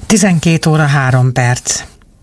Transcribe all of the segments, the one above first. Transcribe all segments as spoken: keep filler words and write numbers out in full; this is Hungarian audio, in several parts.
tizenkét óra három perc.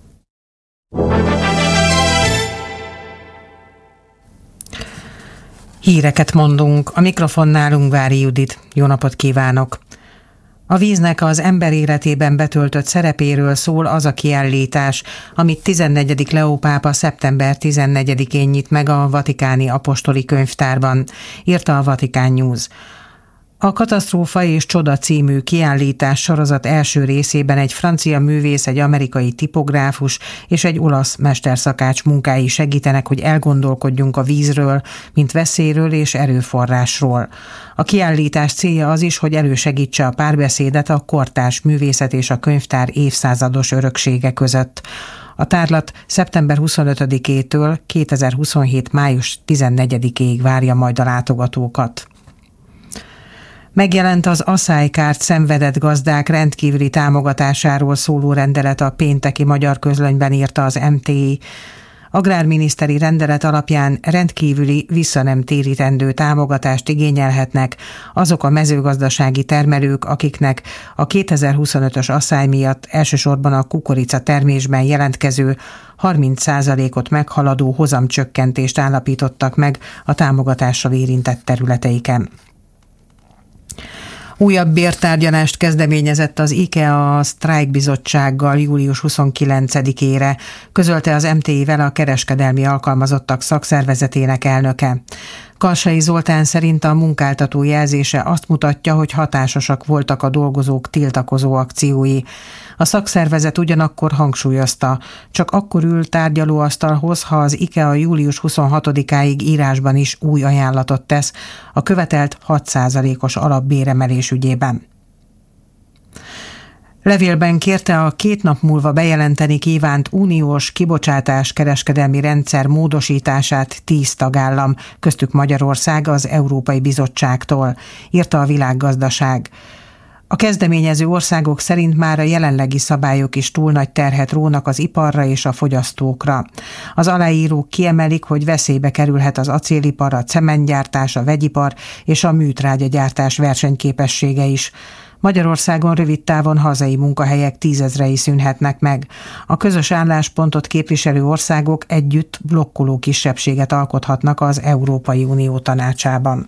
Híreket mondunk, a mikrofonnál Ungvári Judit. Jó napot kívánok! A víznek az ember életében betöltött szerepéről szól az a kiállítás, amit tizennegyedik Leó pápa szeptember tizennegyedikén nyit meg a Vatikáni Apostoli Könyvtárban, írta a Vatican News. A Katasztrófa és Csoda című kiállítás sorozat első részében egy francia művész, egy amerikai tipográfus és egy olasz mesterszakács munkái segítenek, hogy elgondolkodjunk a vízről, mint veszélyről és erőforrásról. A kiállítás célja az is, hogy elősegítse a párbeszédet a kortárs művészet és a könyvtár évszázados öröksége között. A tárlat szeptember huszonötödikétől kétezer-huszonhét május tizennegyedikéig várja majd a látogatókat. Megjelent az aszálykárt szenvedett gazdák rendkívüli támogatásáról szóló rendelet a pénteki Magyar Közlönyben, írta az em té i. Agrárminiszteri rendelet alapján rendkívüli visszanemtérítendő támogatást igényelhetnek azok a mezőgazdasági termelők, akiknek a kétezer-huszonötös aszály miatt elsősorban a kukorica termésben jelentkező harminc százalékot meghaladó hozamcsökkentést állapítottak meg a támogatással érintett területeiken. Újabb bértárgyalást kezdeményezett az IKEA a sztrájkbizottsággal július huszonkilencedikére, közölte az em té i-vel a kereskedelmi alkalmazottak szakszervezetének elnöke. Karsai Zoltán szerint a munkáltató jelzése azt mutatja, hogy hatásosak voltak a dolgozók tiltakozó akciói. A szakszervezet ugyanakkor hangsúlyozta, csak akkor ül tárgyalóasztalhoz, ha az IKEA július huszonhatodikáig írásban is új ajánlatot tesz a követelt hat százalékos alapbéremelés ügyében. Levélben kérte a két nap múlva bejelenteni kívánt uniós kibocsátás kereskedelmi rendszer módosítását tíz tagállam, köztük Magyarország az Európai Bizottságtól, írta a Világgazdaság. A kezdeményező országok szerint már a jelenlegi szabályok is túl nagy terhet rónak az iparra és a fogyasztókra. Az aláírók kiemelik, hogy veszélybe kerülhet az acélipar, a cementgyártás, a vegyipar és a műtrágyagyártás versenyképessége is. Magyarországon rövid távon hazai munkahelyek tízezrei szűnhetnek meg. A közös álláspontot képviselő országok együtt blokkoló kisebbséget alkothatnak az Európai Unió tanácsában.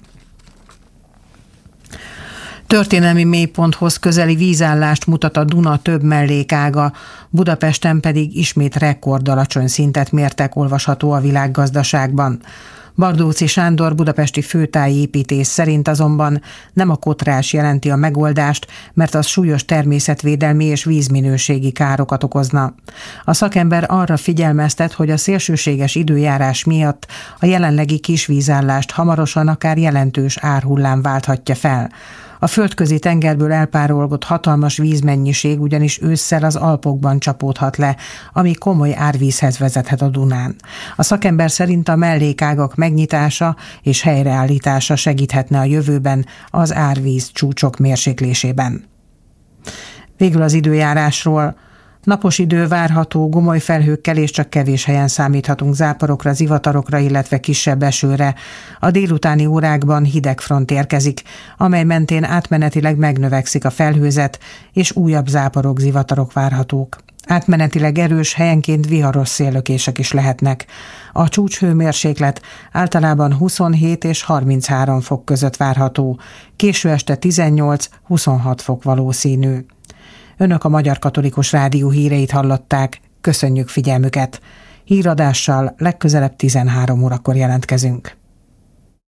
Történelmi mélyponthoz közeli vízállást mutat a Duna több mellékága, Budapesten pedig ismét rekordalacsony szintet mértek, olvasható a Világgazdaságban. Bardóczy Sándor budapesti főtájépítész szerint azonban nem a kotrás jelenti a megoldást, mert az súlyos természetvédelmi és vízminőségi károkat okozna. A szakember arra figyelmeztet, hogy a szélsőséges időjárás miatt a jelenlegi kisvízállást hamarosan akár jelentős árhullám válthatja fel. A földközi tengerből elpárolgott hatalmas vízmennyiség ugyanis ősszel az Alpokban csapódhat le, ami komoly árvízhez vezethet a Dunán. A szakember szerint a mellékágak megnyitása és helyreállítása segíthetne a jövőben az árvíz csúcsok mérséklésében. Végül az időjárásról. Napos idő várható, gomoly felhőkkel és csak kevés helyen számíthatunk záporokra, zivatarokra, illetve kisebb esőre. A délutáni órákban hideg front érkezik, amely mentén átmenetileg megnövekszik a felhőzet, és újabb záporok, zivatarok várhatók. Átmenetileg erős, helyenként viharos széllökések is lehetnek. A csúcshőmérséklet általában huszonhét és harminchárom fok között várható, késő este tizennyolc-huszonhat fok valószínű. Önök a Magyar Katolikus Rádió híreit hallották. Köszönjük figyelmüket! Híradással legközelebb tizenhárom órakor jelentkezünk.